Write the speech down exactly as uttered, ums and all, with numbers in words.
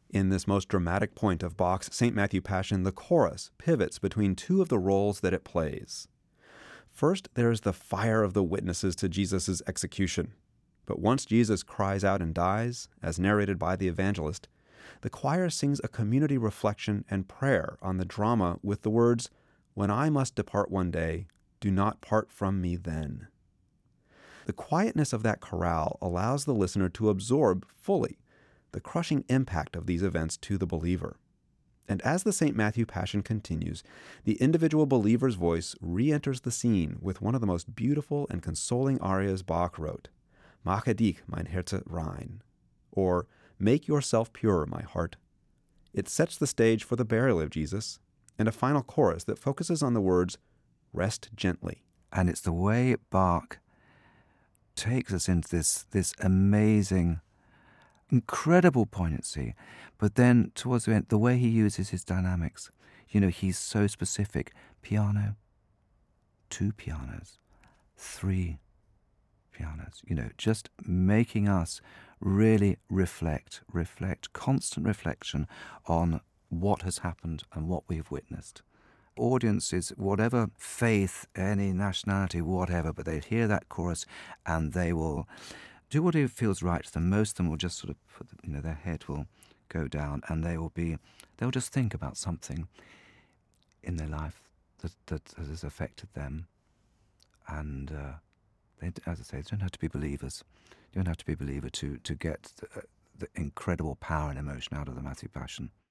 In this most dramatic point of Bach's Saint Matthew Passion, the chorus pivots between two of the roles that it plays. First, there is the fire of the witnesses to Jesus' execution. But once Jesus cries out and dies, as narrated by the evangelist, the choir sings a community reflection and prayer on the drama with the words, "When I must depart one day, do not part from me then." The quietness of that chorale allows the listener to absorb fully the crushing impact of these events to the believer. And as the Saint Matthew Passion continues, the individual believer's voice re-enters the scene with one of the most beautiful and consoling arias Bach wrote, "Mache dich, mein Herze, rein," or "Make yourself pure, my heart." It sets the stage for the burial of Jesus, and a final chorus that focuses on the words, "Rest gently." And it's the way Bach takes us into this, this amazing, incredible poignancy, but then towards the end, the way he uses his dynamics. You know, he's so specific. Piano, two pianos, three pianos, you know, just making us really reflect, reflect, constant reflection on what has happened and what we've witnessed. Audiences, whatever faith, any nationality, whatever, but they hear that chorus and they will do what it feels right to them. Most of them will just sort of put, you know, their head will go down and they will be, they'll just think about something in their life that, that has affected them. And uh, they, as I say, they don't have to be believers. You don't have to be a believer to, to get the, the incredible power and emotion out of the Matthew Passion.